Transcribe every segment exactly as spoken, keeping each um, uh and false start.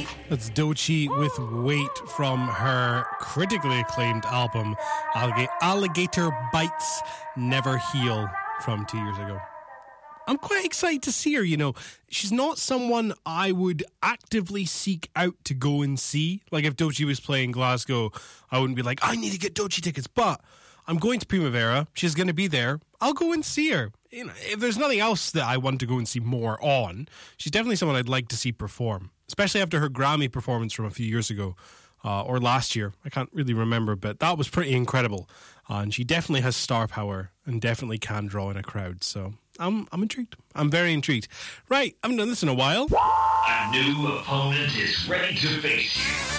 That's Doechii with Wait from her critically acclaimed album Allig- Alligator Bites Never Heal from two years ago. I'm quite excited to see her, you know. She's not someone I would actively seek out to go and see. Like if Doechii was playing Glasgow, I wouldn't be like, I need to get Doechii tickets, but I'm going to Primavera. She's going to be there. I'll go and see her. You know, if there's nothing else that I want to go and see more on, she's definitely someone I'd like to see perform, especially after her Grammy performance from a few years ago uh, or last year. I can't really remember, but that was pretty incredible. Uh, and she definitely has star power and definitely can draw in a crowd. So I'm I'm intrigued. I'm very intrigued. Right, I haven't done this in a while. A new opponent is ready to face you.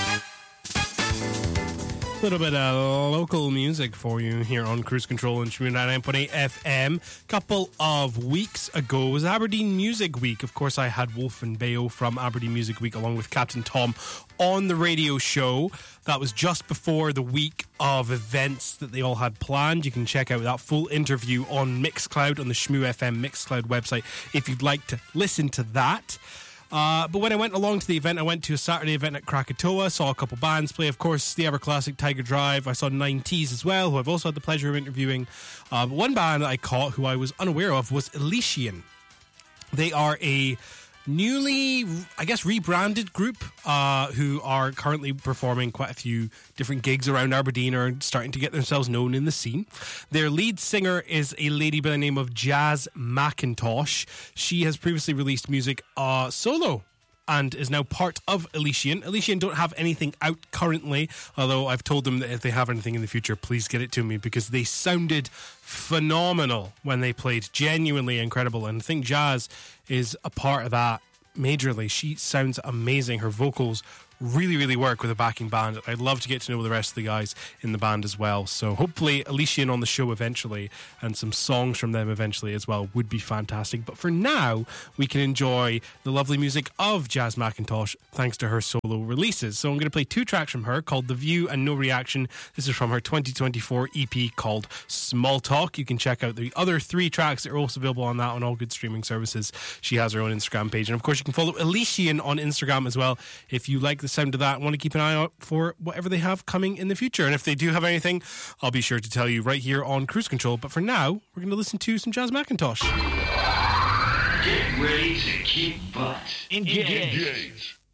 A little bit of local music for you here on Cruise Control and Shmoon ninety-nine point eight F M. A couple of weeks ago was Aberdeen Music Week. Of course, I had Wolf and Bayo from Aberdeen Music Week along with Captain Tom on the radio show. That was just before the week of events that they all had planned. You can check out that full interview on Mixcloud, on the Shmoo F M Mixcloud website, if you'd like to listen to that. Uh, but when I went along to the event, I went to a Saturday event at Krakatoa, saw a couple bands play, of course, the ever classic Tiger Drive. I saw nineties as well, who I've also had the pleasure of interviewing. Uh, but one band that I caught, who I was unaware of, was Elysian. They are a newly, I guess, rebranded group uh, who are currently performing quite a few different gigs around Aberdeen, or starting to get themselves known in the scene. Their lead singer is a lady by the name of Jazz Mackintosh. She has previously released music uh, solo and is now part of Elysian. Elysian don't have anything out currently, although I've told them that if they have anything in the future, please get it to me, because they sounded phenomenal when they played. Genuinely incredible. And I think Jazz is a part of that majorly. She sounds amazing. Her vocals really, really work with a backing band. I'd love to get to know the rest of the guys in the band as well. So hopefully Elysian on the show eventually, and some songs from them eventually as well, would be fantastic. But for now, we can enjoy the lovely music of Jazz Mackintosh thanks to her solo releases. So I'm going to play two tracks from her called The View and No Reaction. This is from her twenty twenty-four E P called Small Talk. You can check out the other three tracks that are also available on that on all good streaming services. She has her own Instagram page. And of course, you can follow Elysian on Instagram as well if you like the sound of that and want to keep an eye out for whatever they have coming in the future. And if they do have anything, I'll be sure to tell you right here on Cruise Control. But for now, we're going to listen to some Jazz Mackintosh. Get ready to kick butt. Engage. Engage.